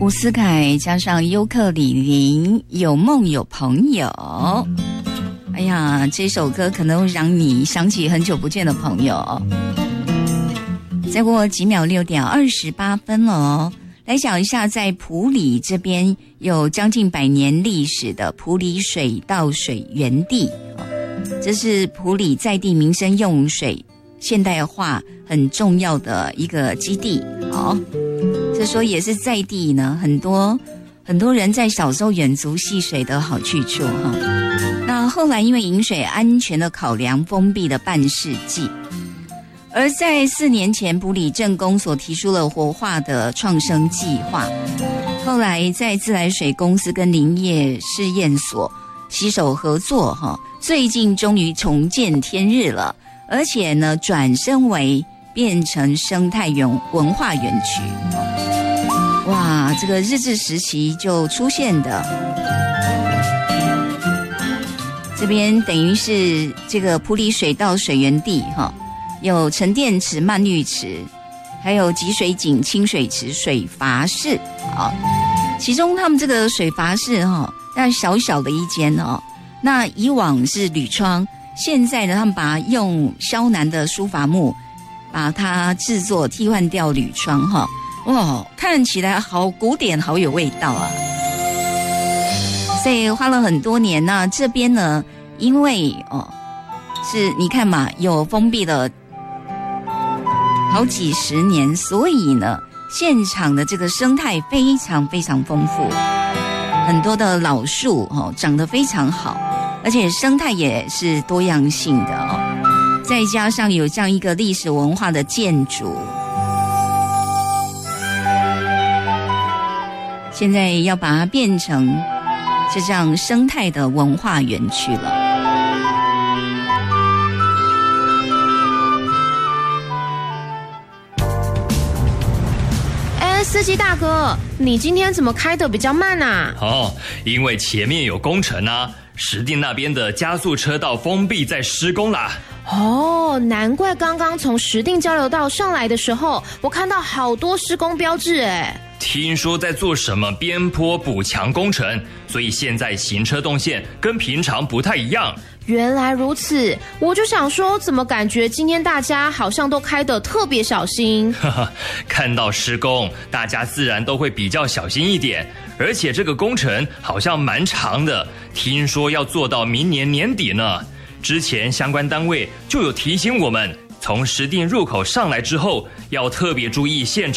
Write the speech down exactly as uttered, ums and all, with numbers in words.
伍思凯加上尤克里里，有梦有朋友。哎呀，这首歌可能让你想起很久不见的朋友。再过几秒，六点二十八分了哦。来讲一下，在埔里这边有将近百年历史的埔里水稻水源地，这是埔里在地民生用水现代化很重要的一个基地。好，这说也是在地呢，很多很多人在小时候远足戏水的好去处哈。那后来因为饮水安全的考量，封闭了半世纪。而在四年前，埔里镇公所提出了活化的创生计划，后来在自来水公司跟林业试验所携手合作哈，最近终于重见天日了，而且呢转身为变成生态园文化园区。哇，这个日治时期就出现的，这边等于是这个埔里水稻水源地哈。有沉淀池、漫绿池，还有集水井、清水池、水阀室啊。其中他们这个水阀室哈，那小小的一间哦，那以往是铝窗，现在呢他们把它用萧南的书法木把它制作替换掉铝窗哈。哇，看起来好古典，好有味道啊！所以花了很多年呢，这边呢，因为哦，是你看嘛，有封闭了好几十年，所以呢，现场的这个生态非常非常丰富，很多的老树哦，长得非常好，而且生态也是多样性的哦。再加上有这样一个历史文化的建筑，现在要把它变成是这样生态的文化园区了。 司机大哥，你今天怎么开得比较慢啊？ 哦，因为前面有工程啊，石碇那边的加速车道封闭在施工啦。 哦，难怪刚刚从石碇交流道上来的时候，我看到好多施工标志诶。 听说在做什么边坡补强工程，所以现在行车动线跟平常不太一样。 原来如此，我就想说，怎么感觉今天大家好像都开得特别小心？ 看到施工，大家自然都会比较小心一点。而且这个工程好像蛮长的，听说要做到明年年底呢。之前相关单位就有提醒我们，从石碇入口上来之后，要特别注意现场